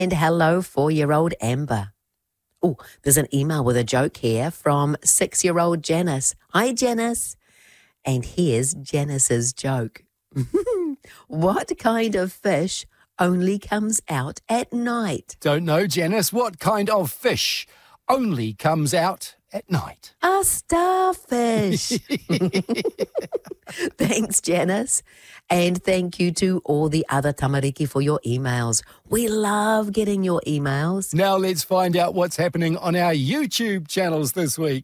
And hello, 4-year-old Amber. Oh, there's an email with a joke here from 6-year-old Janice. Hi, Janice. And here's Janice's joke. What kind of fish only comes out at night? Don't know, Janice. What kind of fish only comes out at night? A starfish. Thanks, Janice. And thank you to all the other tamariki for your emails. We love getting your emails. Now let's find out what's happening on our YouTube channels this week.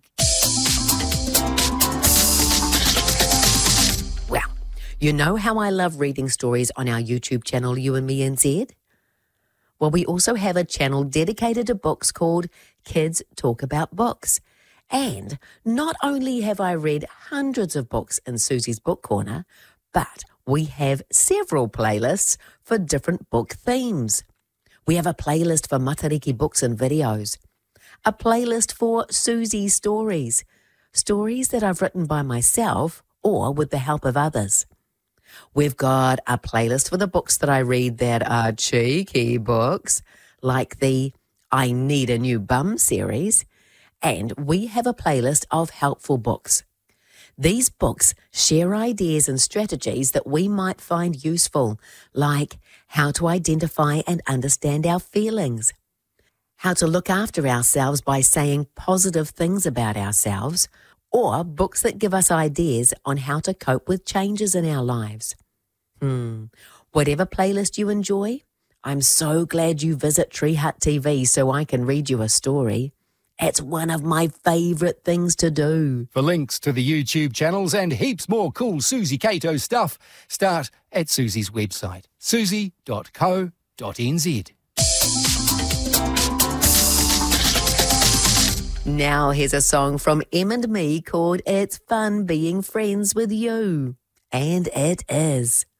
Well, you know how I love reading stories on our YouTube channel, You and Me NZ? Well, we also have a channel dedicated to books called Kids Talk About Books. And not only have I read hundreds of books in Susie's Book Corner, but we have several playlists for different book themes. We have a playlist for Matariki books and videos, a playlist for Susie's stories, stories that I've written by myself or with the help of others. We've got a playlist for the books that I read that are cheeky books, like the I Need a New Bum series, and we have a playlist of helpful books. These books share ideas and strategies that we might find useful, like how to identify and understand our feelings, how to look after ourselves by saying positive things about ourselves, or books that give us ideas on how to cope with changes in our lives. Whatever playlist you enjoy, I'm so glad you visit Tree Hut TV so I can read you a story. It's one of my favourite things to do. For links to the YouTube channels and heaps more cool Susie Cato stuff, start at Susie's website, susie.co.nz. Now here's a song from Em and me called It's Fun Being Friends with You. And it is.